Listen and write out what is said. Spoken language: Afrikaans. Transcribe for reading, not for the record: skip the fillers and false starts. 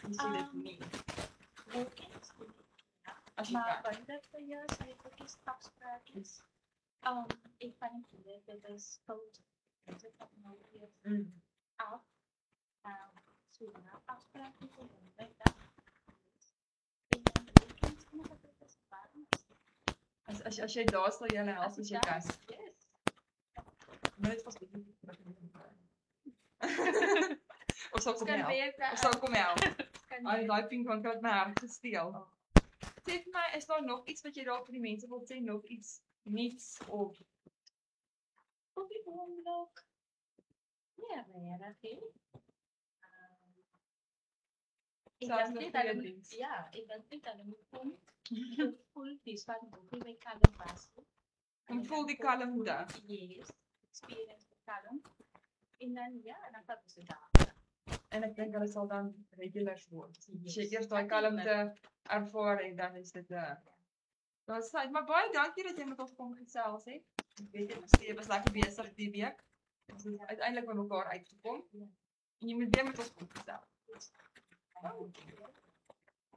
sê dit nie. As jy Maar kan. wanneer vir jou sê ek ook die stapspraak is, ek van die kinderen, dit is koud, dit is op nou weer af, so na afspraak is en dan weet dat, en dan weet ek iets nog wat dit is warm is. As jy daar sal jy help as jy kan. Yes. Maar dit was bietjie Of sal kom Kan help. werk Of sal kom help. kan Al werk. daai pingpong het my hart gesteel. Sê vir my, is daar nog iets wat jy dalk vir die mense wil sê, nog iets niets of Op die oomblik, nee, regtig nie. Ik Zelfs denk nog niet dat goede het dienst. ja, ik denk niet dat het moet komen. Voel die van boeken bij kalm was. En voel die kalmte. Yes, experience die kalm. En dan ja, dan gaat het daar. En ek dink hulle sal dan regulars word. As jy Yes. eers daai kalmte ervaar en dan is dit dan sê maar baie dankie dat jy met ons kom gesels het. Ek weet jy was lekker besig die week. Ons het uiteindelik by mekaar uitgekom. En jy moet weer met ons kom gesels.